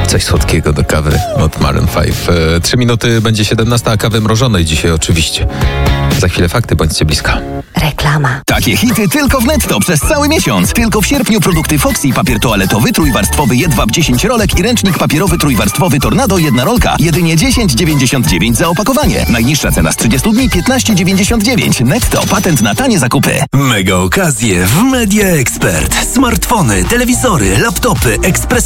Coś słodkiego do kawy od Maroon 5. 3 minuty będzie 17, a kawy mrożonej dzisiaj oczywiście. Za chwilę fakty, bądźcie blisko. Reklama. Takie hity tylko w Netto przez cały miesiąc. Tylko w sierpniu produkty Foxy, papier toaletowy, trójwarstwowy Jedwab 10 rolek i ręcznik papierowy trójwarstwowy Tornado 1 rolka. Jedynie 10,99 za opakowanie. Najniższa cena z 30 dni 15,99. Netto, patent na tanie zakupy. Mega okazje w Media Expert. Smartfony, telewizory, laptopy, ekspres